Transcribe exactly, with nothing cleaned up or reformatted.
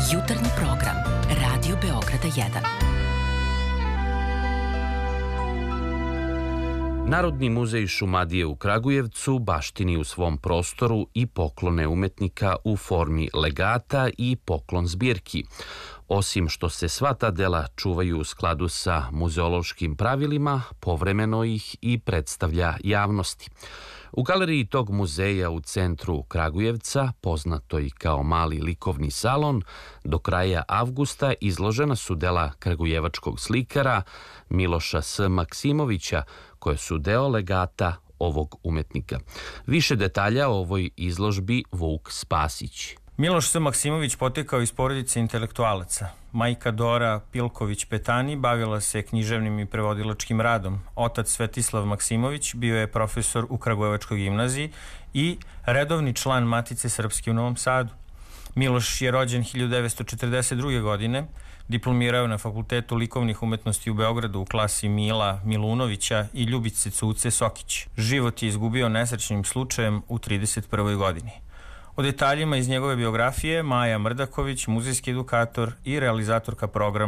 Jutarnji program Radio Beograda jedan. Narodni muzej Šumadije u Kragujevcu baštini u svom prostoru i poklone umetnika u formi legata i poklon zbirki. Osim što se sva ta dela čuvaju u skladu sa muzeološkim pravilima, povremeno ih i predstavlja javnosti. U galeriji tog muzeja u centru Kragujevca, poznato i kao Mali likovni salon, do kraja avgusta izložena su dela kragujevačkog slikara Miloša S. Maksimovića, koje su deo legata ovog umetnika. Više detalja o ovoj izložbi Vuk Spasić. Miloš S. Maksimović potekao iz porodice intelektualaca. Majka Dora Pilković-Petani bavila se književnim i prevodilačkim radom. Otac Svetislav Maksimović bio je profesor u Kragujevačkoj gimnaziji i redovni član Matice Srpske u Novom Sadu. Miloš je rođen hiljadu devetsto četrdeset druge. godine, diplomirao na Fakultetu likovnih umetnosti u Beogradu u klasi Mila Milunovića i Ljubice Cuce Sokić. Život je izgubio nesrećnim slučajem u trideset prvoj. godini. O detaljima iz njegove biografije Maja Mrdaković, muzejski edukator i realizatorka programa